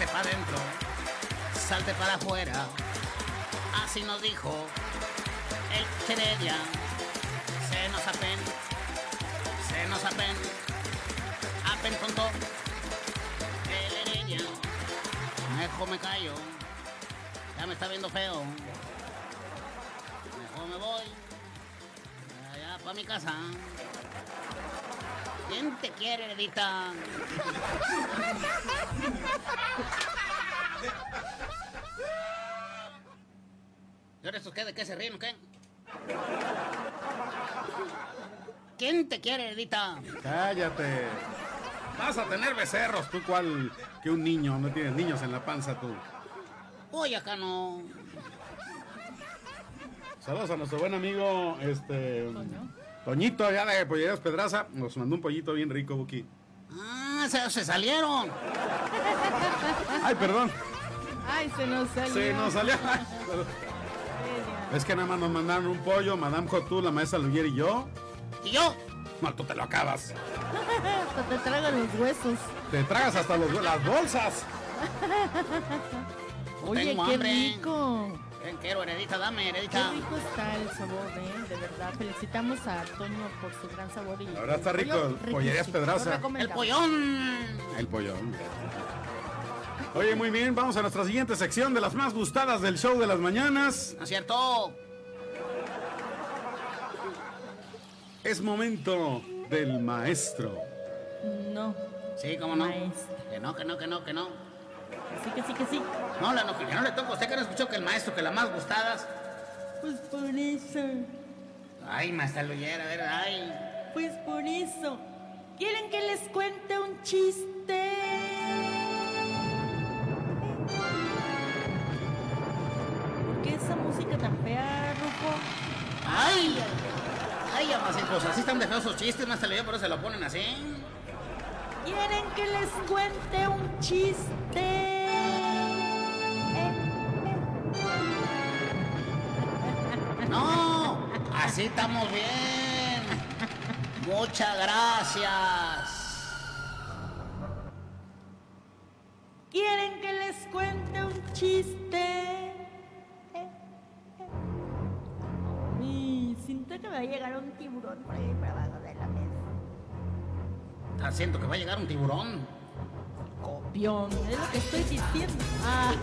Salte para adentro, salte para afuera. Así nos dijo el Heredia. Se nos apen, apen tonto. El Heredia. Mejor me callo. Ya me está viendo feo. Mejor me voy. Allá para mi casa. ¿Quién te quiere, Heredita? ¿Y ahora estos qué? ¿De qué se ríen o qué? ¿Quién te quiere, Heredita? Cállate. Vas a tener becerros, tú cual que un niño, no tienes niños en la panza tú. Uy, acá no. Saludos a nuestro buen amigo, Toñito, allá de Pollerías Pedraza. Nos mandó un pollito bien rico, Buki. Ah, se salieron. Ay, perdón. Ay, se nos salió. Se nos salió. Es que nada más nos mandaron un pollo, Madame Jotú, la maestra Luyer y yo. ¿Y yo? No, tú te lo acabas. Hasta te tragan los huesos. Te tragas hasta las bolsas. Oye, Tengo qué hambre. rico. ¿Quién quiero, Heredita? Dame, Qué Heredita. rico está el sabor, de verdad. Felicitamos a Toño por su gran sabor. Y La verdad está rico, pollo el Pollerías riquísimo. Pedraza. Lo El recomendamos. pollón. El pollón. Oye, muy bien, vamos a nuestra siguiente sección de las más gustadas del show de las mañanas. ¿No es cierto? Es momento del maestro. No. Sí, cómo no. Maestro. Que no. Que sí. No, que no le toca a usted, que no escuchó que el maestro, que las más gustadas. Pues por eso. Ay, maestra Luyera, a ver, ay. Pues por eso. ¿Quieren que les cuente un chiste? ¿Por qué esa música tan fea, Rufo? Ay, pues así están de feos sus chistes, maestra Luyera, por eso se lo ponen así. ¿Quieren que les cuente un chiste? No, así estamos bien. Muchas gracias. ¿Quieren que les cuente un chiste? Y siento que me va a llegar un tiburón por ahí por abajo de la mesa. Siento que va a llegar un tiburón. Copión, es lo que estoy diciendo. Ah.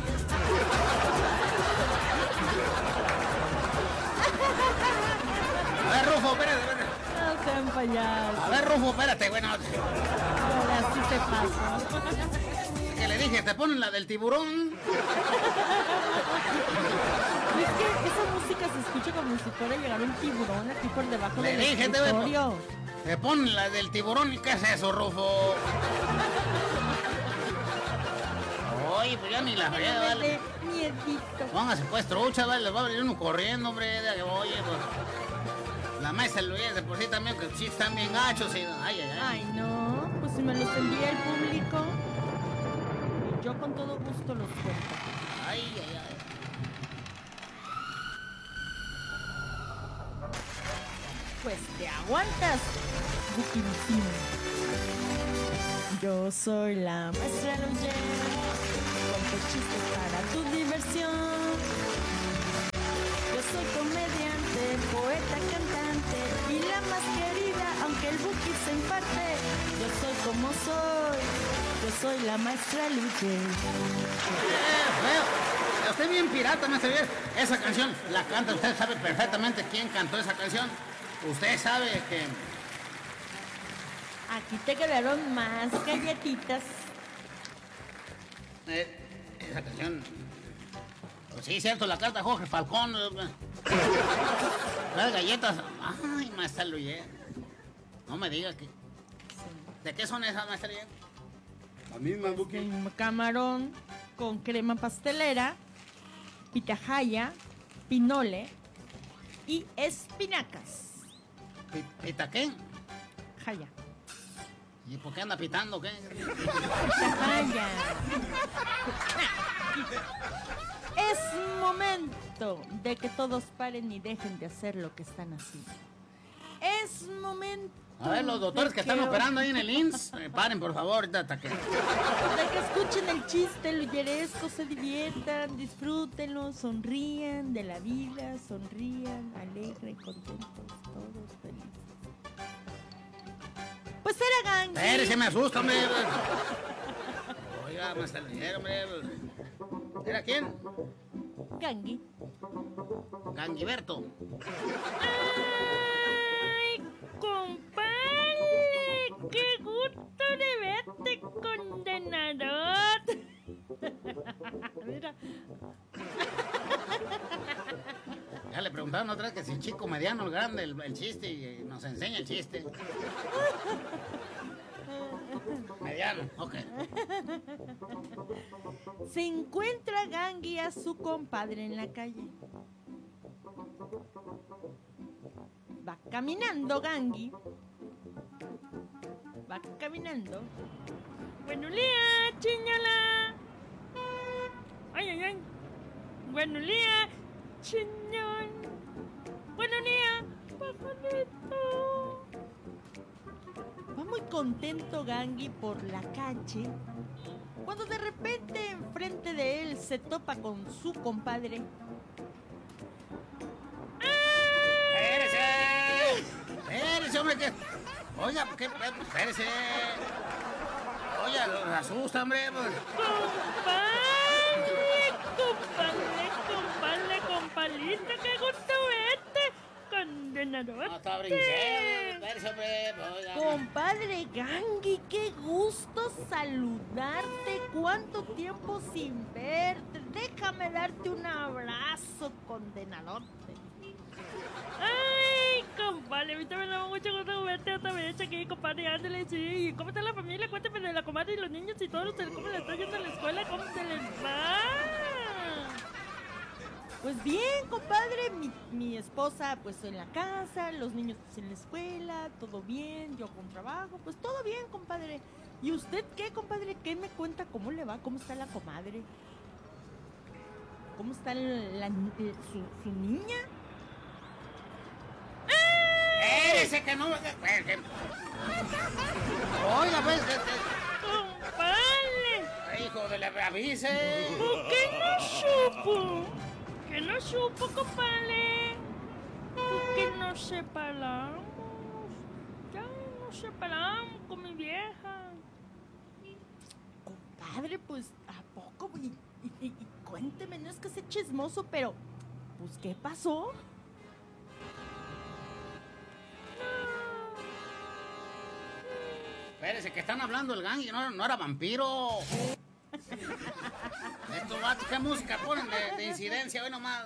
A ver, Rufo, espérate. No sean payasos. A ver, Rufo, espérate, bueno. Ahora sí te paso. Que le dije, te ponen la del tiburón. Es que esa música se escucha como si fuera a llegar un tiburón aquí por debajo Le del dije, escritorio. te ponen la del tiburón. ¿Y qué es eso, Rufo? Oye, pues ya ni la Que fea, no me vale. dé miedito. Póngase pues trucha, vale, le va a venir uno corriendo, hombre, de que oye, pues. La maestra Luis de por sí también, que sí están bien gachos y. Ay. Ay, no, pues si me los envía el público, yo con todo gusto los cuento. Ay. Pues te aguantas, Buquísimo. Yo soy la maestra Luyer, cuento chistes para tu diversión. Yo soy comediante, poeta, cantante y la más querida, aunque el Buki se emparte. Yo soy como soy, yo soy la maestra Luyer. Feo. Usted bien pirata, maestra Luis. Esa canción la canta, usted sabe perfectamente quién cantó esa canción. Usted sabe que. Aquí te quedaron más galletitas. Esa canción. Pues sí, cierto, la canta Jorge Falcón. Las galletas. Ay, maestra Luyer. No me diga que. ¿De qué son esas, maestra Luyer? La misma, Buki. Camarón con crema pastelera, pitahaya, pinole y espinacas. ¿Pita qué? Jaya. ¿Y por qué anda pitando qué? Pitahaya. Es momento de que todos paren y dejen de hacer lo que están haciendo. Es momento A ver, los doctores que están operando ahí en el IMSS, paren, por favor, ahorita hasta que... De que escuchen el chiste, lo yeresco, se diviertan, disfrútenlo, sonrían de la vida, sonrían, alegres, contentos, todos felices. Pues era Gangi. Espérese, me asusta, hombre. Oiga, me está ligero, hombre. ¿Era quién? Gangi. Gangiberto. ¡Ay, compadre! ¡Qué gusto de verte, condenador! Mira. Ya le preguntaron otra vez que si chico, mediano, el grande, el chiste, y nos enseña el chiste. Mediano, ok. Se encuentra Gangi a su compadre en la calle. Va caminando Gangi. Va caminando. Buenos días, chiñola. Ay, ay, ay. Buenos días, chiñón. Buenos días, pajarito. Va muy contento Gangi por la calle, cuando de repente enfrente de él se topa con su compadre. ¡Espérese! ¡Espérese, hombre! Que... Oiga, ¿qué? Espérese. Oiga, lo asusta, hombre. Compadrito, qué gusto verte, condenador. No, está brincando. Espérese, hombre. Oiga. Compadre Gangi, qué gusto saludarte. ¿Cuánto tiempo sin verte? Déjame darte un abrazo, condenador. Ay, compadre, a mí también me da mucho gusto verte otra vez aquí, compadre. Ándale, sí. ¿Cómo está la familia? Cuéntame de la comadre y los niños y todos. ¿Cómo le está yendo a la escuela? ¿Cómo se les va? Pues bien, compadre, mi esposa pues en la casa, los niños pues en la escuela, todo bien, yo con trabajo, pues todo bien, compadre. ¿Y usted qué, compadre? ¿Qué me cuenta? ¿Cómo le va? ¿Cómo está la comadre? ¿Cómo está su niña? Espérese, que no... Oiga, pues... ¡Compadre! Hijo de la... Avise. ¿Por qué no supo? ¿Qué no supo, compadre? ¿Por qué nos separamos? Ya nos separamos con mi vieja. Compadre, pues, ¿a poco? Y cuénteme, no es que sea chismoso, pero... Pues, ¿qué pasó? Espérese, que están hablando el Gangi, no era vampiro. Estos vatos, ¿qué música ponen de incidencia hoy nomás?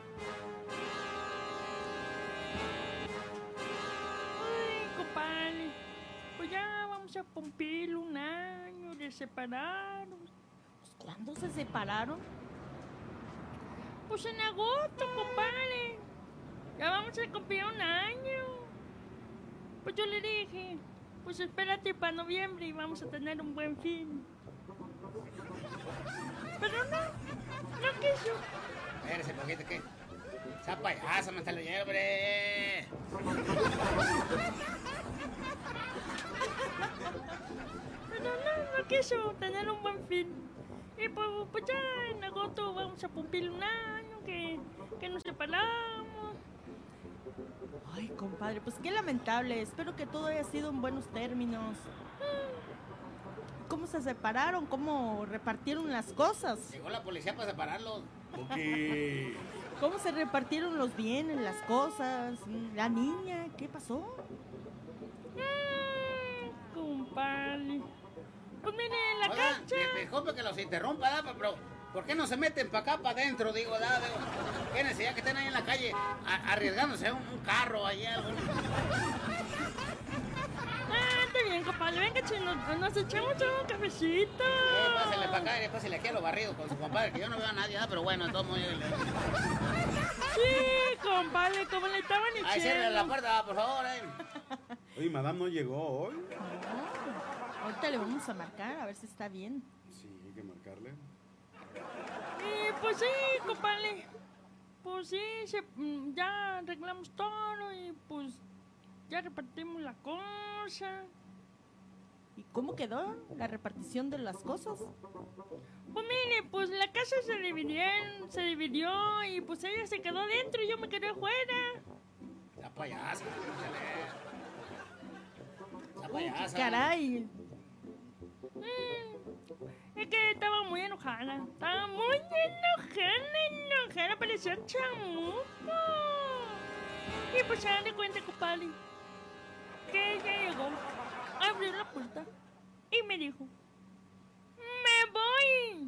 Ay, compadre, pues ya vamos a cumplir un año de separados. Pues, ¿cuándo se separaron? Pues en agosto, compadre. Ya vamos a cumplir un año. Pues yo le dije, pues espérate para noviembre y vamos a tener un buen fin. Pero no quiso. Espérese, poquito, ¿qué? Esa payasa me está leyendo, hombre. Pero no quiso tener un buen fin. Y pues ya en agosto vamos a cumplir un año que nos separamos. Ay, compadre, pues qué lamentable. Espero que todo haya sido en buenos términos. ¿Cómo se separaron? ¿Cómo repartieron las cosas? Llegó la policía para separarlos. Ok. ¿Cómo se repartieron los bienes, las cosas? ¿La niña? ¿Qué pasó? Compadre. Pues mire, en la Oiga, cancha. disculpe que los interrumpa, ¿da? Pero ¿por qué no se meten para acá, para adentro? Digo, ¿da? ¿Qué necesidad que estén ahí en la calle arriesgándose un carro ahí, algo? Está bien, compadre. Venga, chino, nos echamos un cafecito. Pásale para acá y pásale aquí a los barridos con su compadre, que yo no veo a nadie, ¿da? Pero bueno, todo muy bien. Sí, compadre, como le estaban echando. Ahí cierre la puerta, por favor, Oye, madame no llegó hoy. Ahorita le vamos a marcar a ver si está bien. Sí, hay que marcarle. Pues sí, compadre. Pues sí, ya arreglamos todo y pues ya repartimos la cosa. ¿Y cómo quedó la repartición de las cosas? Pues mire, pues la casa se dividió y pues ella se quedó dentro y yo me quedé afuera. La payasa. La Uy, payasa. caray. Es que estaba muy enojada. Estaba muy enojada. Parecía chamuco. Y pues se dan de cuenta, compadre, que ella llegó, abrió la puerta y me dijo: me voy.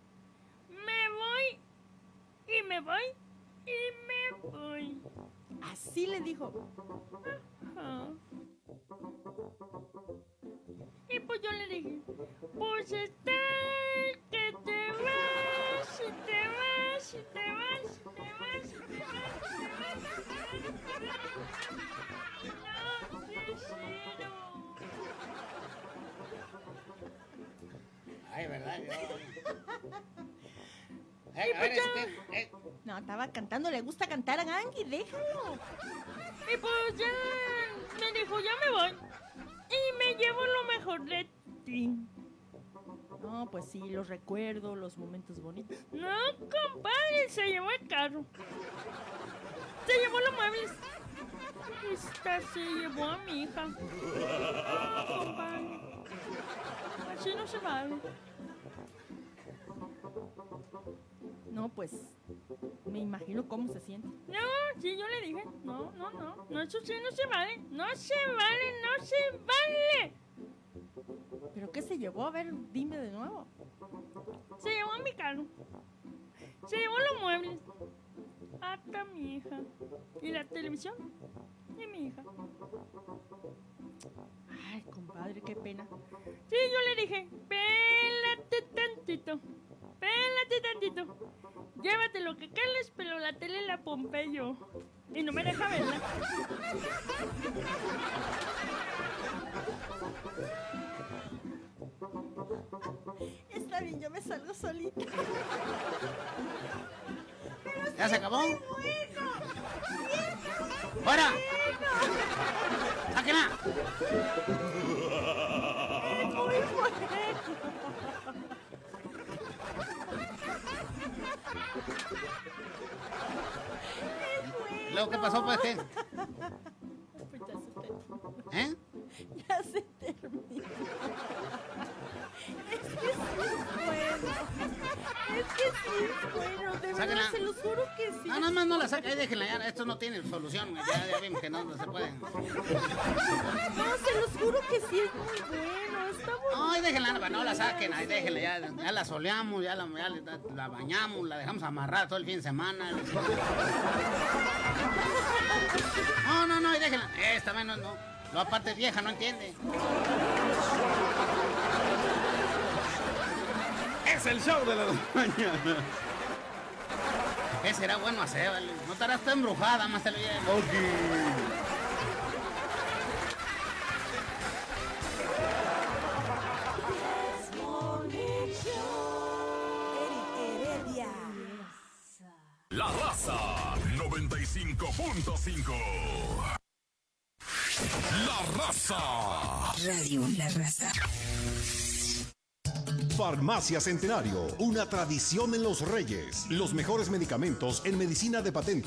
Y me voy. Así le dijo. Ajá. Y pues yo le dije: pues está que te vas, y te vas, y te vas, y te vas, y te vas, y te vas. No quisiera. Ay, ¿verdad? A ver, No, estaba cantando, le gusta cantar a Gangi, déjalo. Y pues ya me dijo: ya me voy. Y me llevo lo mejor de ti. No, pues sí, los recuerdos, los momentos bonitos. No, compadre, se llevó el carro. Se llevó los muebles. Esta se llevó a mi hija. No, compadre. Así no se vale. No, pues me imagino cómo se siente. No, sí, yo le dije: no, eso sí no se vale. No se vale. ¿Pero qué se llevó? A ver, dime de nuevo. Se llevó a mi carro. Se llevó los muebles. Hasta mi hija. Y la televisión de mi hija. Ay, compadre, qué pena. Sí, yo le dije: pélate tantito. Llévate lo que quieres, pero la tele la pompé yo. Y no me deja verla. Está bien, yo me salgo solita. ¿Ya se acabó? ¡Fuera! ¡Sáquenla! Muy bueno. ¿Luego qué pasó, pues, qué? Pues ya se terminó. ¿Eh? Ya se terminó. Es que sí es bueno. De verdad, Sáquenla. se los juro que sí. No, nada más no la saca, ahí déjenla ya. Esto no tiene solución. Ya vimos que no se puede. No, se los juro que sí es muy bueno. Está bonito. No, ahí déjenla, no la saquen, ahí déjenla. Ya la soleamos, ya la bañamos, la dejamos amarrada todo el fin de semana. No, ahí déjenla. Esta vez no. Lo aparte es vieja, no entiende. Es el show de la mañana. ¿Qué será bueno hacer, vale? No estarás tú embrujada, más te lo llevo. Ok. Eric Heredia. La Raza 95.5. La Raza. Radio La Raza. Farmacia Centenario, una tradición en Los Reyes. Los mejores medicamentos en medicina de patente.